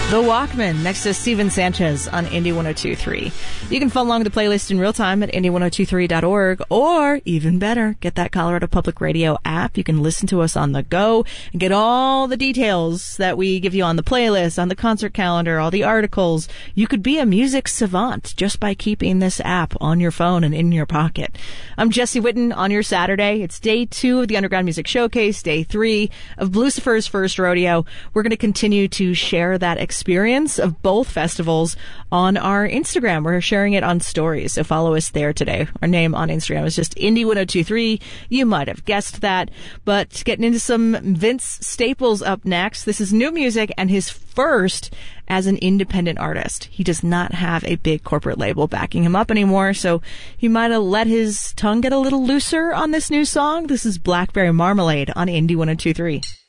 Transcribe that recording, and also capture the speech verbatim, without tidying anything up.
The Walkmen next to Steven Sanchez on Indie one oh two point three. You can follow along the playlist in real time at indie ten twenty-three dot org, or even better, get that Colorado Public Radio app. You can listen to us on the go and get all the details that we give you on the playlist, on the concert calendar, all the articles. You could be a music savant just by keeping this app on your phone and in your pocket. I'm Jesse Witten on your Saturday. It's day two of the Underground Music Showcase, day three of Blucifer's first rodeo. We're going to continue to share that experience experience of both festivals on our Instagram. We're sharing it on stories, so follow us there today. Our name on Instagram is just Indie ten twenty-three. You might have guessed that, but getting into some Vince Staples up next. This is new music and his first as an independent artist. He does not have a big corporate label backing him up anymore, so he might have let his tongue get a little looser on this new song. This is Blackberry Marmalade on Indie ten twenty-three.